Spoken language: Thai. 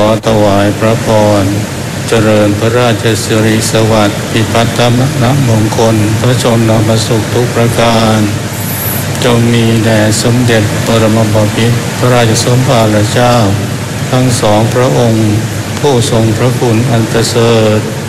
ถวายพระพรเจริญพระราชสิริสวัสดิ์พิพัฒนมงคลพระชนมสุขทุกประการจงมีแด่สมเด็จบรมบพิตรพระราชสมภารเจ้าทั้งสองพระองค์ผู้ทรงพระคุณอันประเสริฐ